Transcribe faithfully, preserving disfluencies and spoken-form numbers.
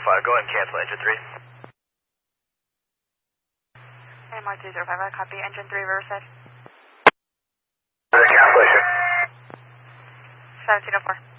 five, go ahead and cancel engine three. A M R two zero five, I copy. Engine three, Riverside. The cancellation. seventeen oh four.